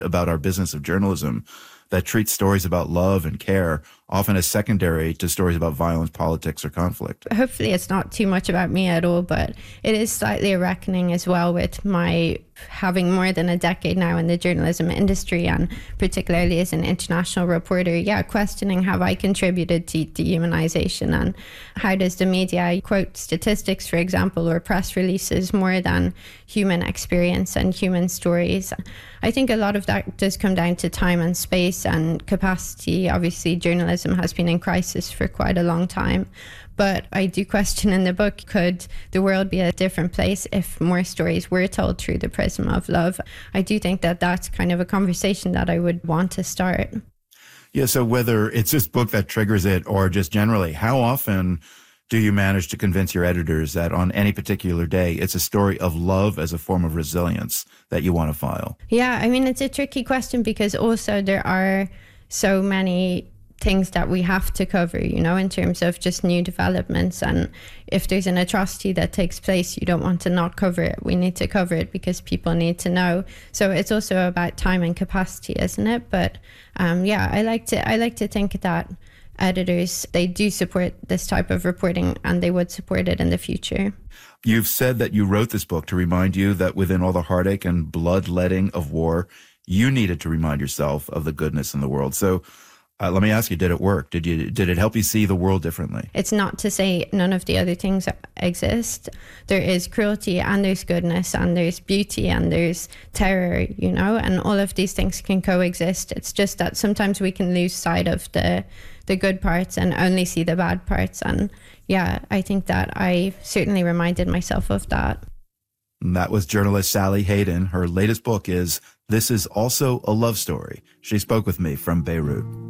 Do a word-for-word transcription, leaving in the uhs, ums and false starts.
about our business of journalism that treats stories about love and care often as secondary to stories about violence, politics, or conflict. Hopefully it's not too much about me at all, but it is slightly a reckoning as well with my having more than a decade now in the journalism industry, and particularly as an international reporter, yeah, questioning have I contributed to dehumanization, and how does the media quote statistics, for example, or press releases more than human experience and human stories. I think a lot of that does come down to time and space and capacity. Obviously, journalism has been in crisis for quite a long time. But I do question in the book, could the world be a different place if more stories were told through the prism of love? I do think that that's kind of a conversation that I would want to start. Yeah, so whether it's this book that triggers it or just generally, how often do you manage to convince your editors that on any particular day, it's a story of love as a form of resilience that you want to file? Yeah, I mean, it's a tricky question because also there are so many things that we have to cover, you know, in terms of just new developments. And if there's an atrocity that takes place, you don't want to not cover it. We need to cover it because people need to know. So it's also about time and capacity, isn't it? But um, yeah, I like to I like to think that editors, they do support this type of reporting and they would support it in the future. You've said that you wrote this book to remind you that within all the heartache and bloodletting of war, you needed to remind yourself of the goodness in the world. So Uh, let me ask you, did it work? Did you did it help you see the world differently? It's not to say none of the other things exist. There is cruelty and there's goodness and there's beauty and there's terror, you know, and all of these things can coexist. It's just that sometimes we can lose sight of the the good parts and only see the bad parts. And yeah, I think that I certainly reminded myself of that. And that was journalist Sally Hayden. Her latest book is This Is Also a Love Story. She spoke with me from Beirut.